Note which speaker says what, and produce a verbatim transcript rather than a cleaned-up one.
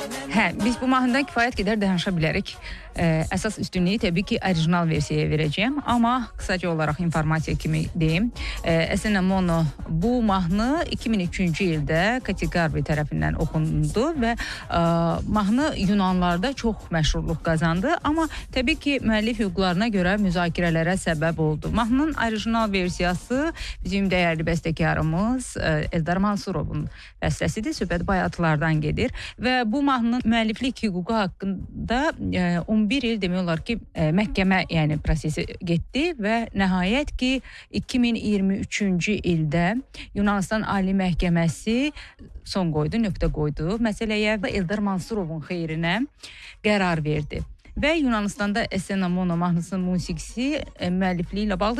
Speaker 1: Hə, biz bu mahnıdan kifayət qədər danışa bilərik. Ə, əsas üstünlüyü təbii ki, orijinal versiyaya verəcəyəm, amma qısaca olaraq informasiya kimi deyim. Əsena Mono bu mahnı iki min üçüncü ildə Kati Garbi tərəfindən oxundu və ə, mahnı Yunanlarda çox məşhurluq qazandı, amma təbii ki, müəllif hüquqlarına görə müzakirələrə səbəb oldu. Mahnının orijinal versiyası bizim dəyərli bəstəkarımız Eldar Mansurovun bəstəsidir, söhbət bayatılardan gedir və bu mahnının müəlliflik hüququ haqqında on bir il demək olar ki, məhkəmə yəni prosesi getdi və nəhayət ki, iki min iyirmi üçüncü ildə Yunanistan Ali Məhkəməsi son qoydu, nöqtə qoydu. Məsələyə Eldar Mansurovun xeyrinə qərar verdi. Və Yunanistanda Əsena Mono mahnısının musiqisi müəllifliyi ilə bağlı